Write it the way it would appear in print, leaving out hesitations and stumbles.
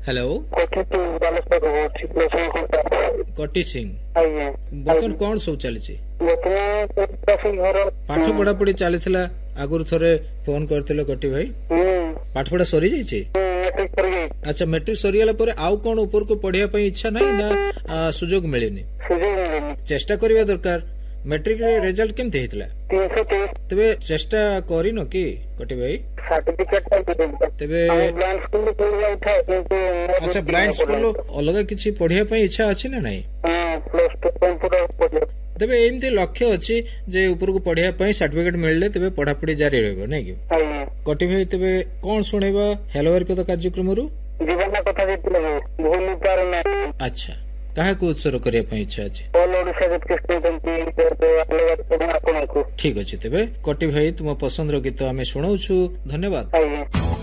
Hello कटी सिंह बर्तन कौन सब चली पाठ पढ़ा पढ़ी चली आगुरी थोड़े फोन करते कटी भाई पाठ पढ़ा सरी जाइए अच्छा मैट्रिक सरीगला पर आउ कौन ऊपर को पढ़िया इच्छा नहीं ना सुजोग मिलनी चेष्टा करवा दरकार मैट्रिक रिजल्ट केमती होता तेरे चेष्टा करिन कि कटी भाई तेरे अच्छा ब्लाइंड स्कूल अलग किसी पढ़िया इच्छा अच्छी ना नहीं तेरे एमती लक्ष्य अच्छी जे ऊपर को पढ़िया सर्टिफिकेट मिलले तेरे पढ़ापढ़ी जारी रही नहीं कि कटी भाई तेरे कौन शुणेबा हेलो हरिपद कार्यक्रम अच्छा क्या उत्सर्ग करने इच्छा अच्छे ठीक अच्छे तेरे कटी भाई तुम पसंद गीत आम शुणाऊ धन्यवाद।